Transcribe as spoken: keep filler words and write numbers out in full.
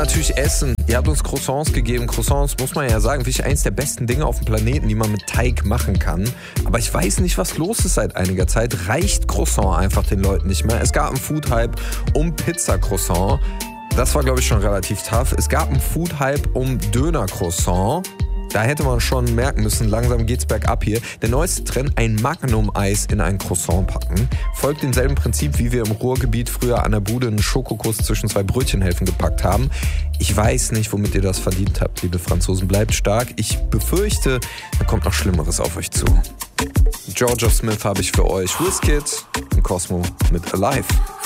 natürlich Essen. Ihr habt uns Croissants gegeben. Croissants, muss man ja sagen, wirklich eins der besten Dinge auf dem Planeten, die man mit Teig machen kann. Aber ich weiß nicht, was los ist seit einiger Zeit. Reicht Croissant einfach den Leuten nicht mehr? Es gab einen Food-Hype um Pizza-Croissant. Das war, glaube ich, schon relativ tough. Es gab einen Food-Hype um Döner-Croissant. Da hätte man schon merken müssen, langsam geht's bergab hier. Der neueste Trend, ein Magnum-Eis in ein Croissant packen. Folgt demselben Prinzip, wie wir im Ruhrgebiet früher an der Bude einen Schokokuss zwischen zwei Brötchenhälften gepackt haben. Ich weiß nicht, womit ihr das verdient habt, liebe Franzosen. Bleibt stark. Ich befürchte, da kommt noch Schlimmeres auf euch zu. Georgia Smith habe ich für euch. Wizkid und Cosmo mit Alive.